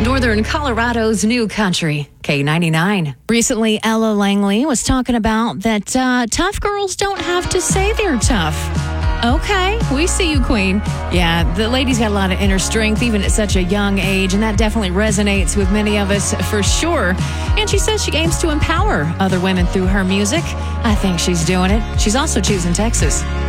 Northern Colorado's new country, K99. Recently, Ella Langley was talking about that tough girls don't have to say they're tough. Okay, we see you, Queen. Yeah, the lady's got a lot of inner strength, even at such a young age, and that definitely resonates with many of us for sure. And she says she aims to empower other women through her music. I think she's doing it. She's also choosing Texas.